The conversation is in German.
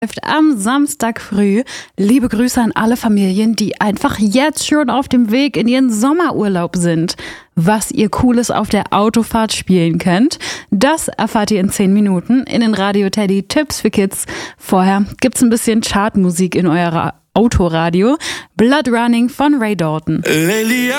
Am Samstag früh. Liebe Grüße an alle Familien, die einfach jetzt schon auf dem Weg in ihren Sommerurlaub sind. Was ihr Cooles auf der Autofahrt spielen könnt, das erfahrt ihr in 10 Minuten in den Radio Teddy Tipps für Kids. Vorher gibt's ein bisschen Chartmusik in eurer Autoradio. Blood Running von Ray Dalton.